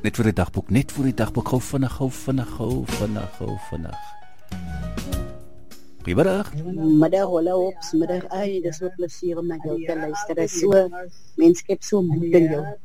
Net voor die dagboek, gou vinnig. Goeiemiddag. Middag, hola ops, middag, dis so plesier om na jou te luister. Dis so, mens skep so moed in jou.